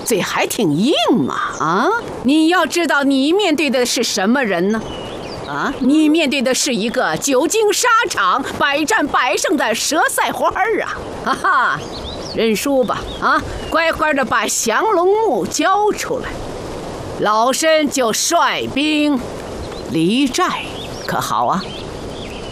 嘴还挺硬嘛！啊，你要知道你面对的是什么人呢？啊，你面对的是一个久经沙场、百战百胜的佘赛花啊！哈哈，认输吧！啊，乖乖的把降龙木交出来，老身就率兵离寨，可好啊？